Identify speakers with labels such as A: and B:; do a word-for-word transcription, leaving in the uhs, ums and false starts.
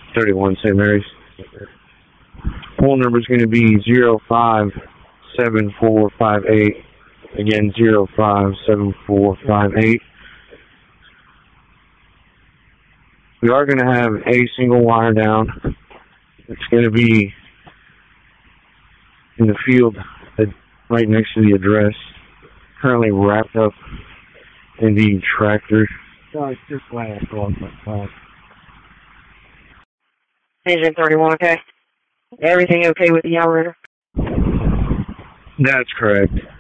A: thirty-one Saint Mary's. Poll number is going to be zero five seven four five eight. Again, zero five seven four five eight. We are going to have a single wire down. It's going to be in the field right next to the address. Currently wrapped up in the tractor.
B: No, it's just last one.
C: Agent thirty-one, okay? Everything okay with the outrigger?
A: That's correct.